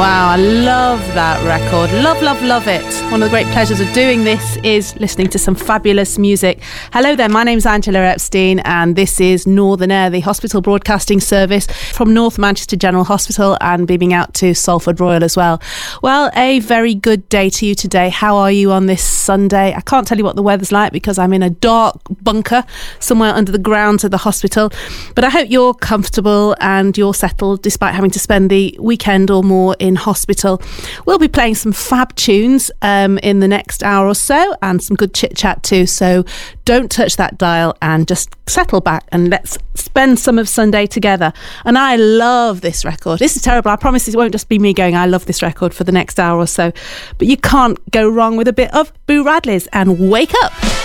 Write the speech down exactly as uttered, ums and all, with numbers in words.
Wow, I love that record. Love, love, love it. One of the great pleasures of doing this is listening to some fabulous music. Hello there, my name's Angela Epstein and this is Northern Air, the hospital broadcasting service from North Manchester General Hospital and beaming out to Salford Royal as well. Well, a very good day to you today. How are you on this Sunday? I can't tell you what the weather's like because I'm in a dark bunker somewhere under the grounds of the hospital. But I hope you're comfortable and you're settled despite having to spend the weekend or more in hospital. We'll be playing some fab tunes um, in the next hour or so and some good chit chat too, so don't touch that dial and just settle back and let's spend some of Sunday together. And I love this record. This is terrible. I promise it won't just be me going I love this record for the next hour or so, but you can't go wrong with a bit of Boo Radley's and Wake Up.